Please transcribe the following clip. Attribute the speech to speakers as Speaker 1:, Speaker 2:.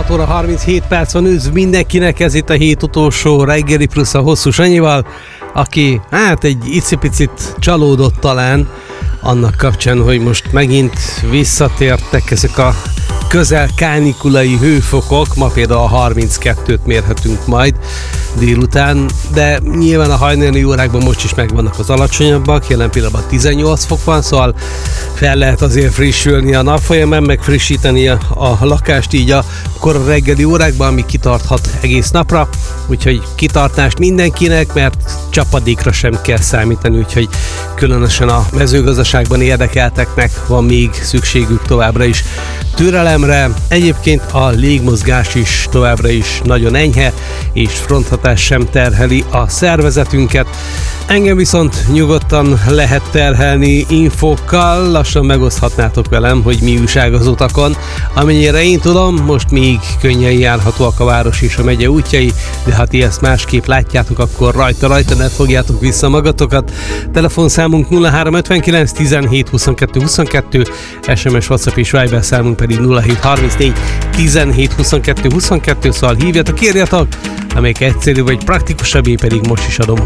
Speaker 1: 6 óra 37 perc van, üdv mindenkinek, ez itt a hét utolsó reggeli plusz a Hosszú Sanyival, aki egy icipicit csalódott talán annak kapcsán, hogy most megint visszatértek ezek a közel kánikulai hőfokok, ma például a 32-t mérhetünk majd délután, de nyilván a hajnali órákban most is megvannak az alacsonyabbak, jelen pillanatban 18 fok van, szóval fel lehet azért frissülni a nap folyamán, meg frissíteni a lakást így a kora reggeli órákban, ami kitarthat egész napra, úgyhogy kitartást mindenkinek, mert csapadékra sem kell számítani, úgyhogy különösen a mezőgazdaságban érdekelteknek van még szükségük továbbra is türelemre. Egyébként a légmozgás is továbbra is nagyon enyhe, és fronthatás sem terheli a szervezetünket. Engem viszont nyugodtan lehet terhelni infókkal, lassan megoszthatnátok velem, hogy mi újság az utakon. Amennyire én tudom, most még könnyen járhatóak a város és a megye útjai, de ha ti ezt másképp látjátok, akkor rajta ne fogjátok vissza magatokat. Telefonszámunk 0359 17 22 22, SMS, WhatsApp és Viber számunk pedig 0734 17 22 22, szóval hívjatok, kérjatok, amelyik egyszerű vagy praktikusabbé pedig most is adom,